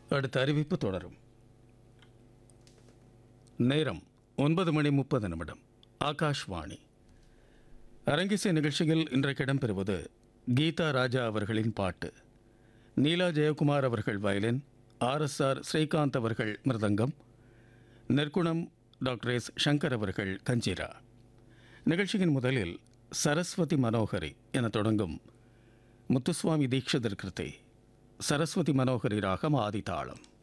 அடுத்த அறிவிப்பு தொடரும். நேரம் 9:30 ஆகாஷ்வாணி. அரங்கிசை நிகழ்ச்சியில் இன்றைக்கு இடம்பெறுவது கீதா ராஜா அவர்களின் பாட்டு, நீலா ஜெயக்குமார் அவர்கள் வயலின், RSR ஸ்ரீகாந்த் அவர்கள் மிருதங்கம், நெற்குணம் டாக்டர் எஸ் சங்கர் அவர்கள் கஞ்சிரா. நிகழ்ச்சியின் முதலில் சரஸ்வதி மனோகரி என தொடங்கும் முத்துசுவாமி தீக்ஷிதர் கிருதி. சரஸ்வதி மனோகரி ராகம் ஆதிதாளம்.